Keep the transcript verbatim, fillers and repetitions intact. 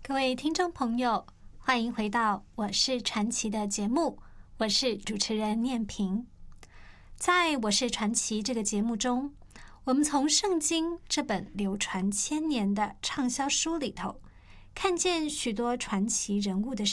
各位听众朋友，欢迎回到《我是传奇》的节目，我是主持人念萍。在我是传奇这个节目中，我们从圣经这本流传千年的畅销书里头，看见许多传奇人物的